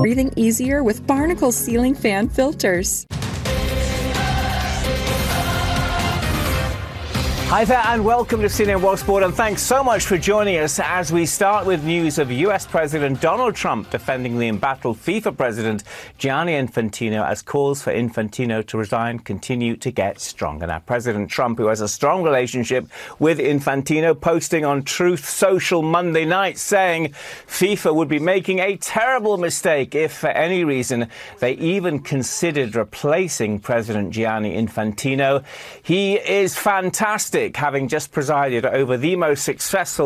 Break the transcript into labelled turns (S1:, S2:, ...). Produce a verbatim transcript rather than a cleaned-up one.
S1: breathing easier with Barnacle ceiling fan filters.
S2: Hi there and welcome to C N N World Sport, and thanks so much for joining us as we start with news of U S President Donald Trump defending the embattled FIFA President Gianni Infantino as calls for Infantino to resign continue to get stronger. Now, President Trump, who has a strong relationship with Infantino, posting on Truth Social Monday night saying FIFA would be making a terrible mistake if for any reason they even considered replacing President Gianni Infantino. He is fantastic, having just presided over the most successful